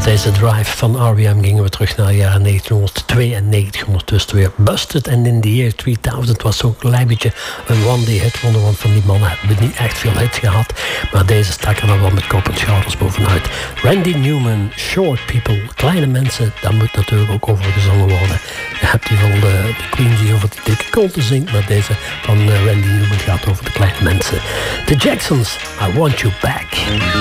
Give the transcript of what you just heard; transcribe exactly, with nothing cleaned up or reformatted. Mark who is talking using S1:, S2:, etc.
S1: Deze drive van R E M gingen we terug naar de jaren negentien ondertussen weer. Busted and in the Year tweeduizend was zo'n klein beetje een one-day hit. Want van die mannen hebben we niet echt veel hits gehad. Maar deze stak er dan wel met kop en schouders bovenuit. Randy Newman, Short People, kleine mensen. Daar moet natuurlijk ook over gezongen worden. Je hebt die van de, de Queen die over de dikke konten zingt. Maar deze van Randy Newman gaat over de kleine mensen. The Jacksons, I Want You Back.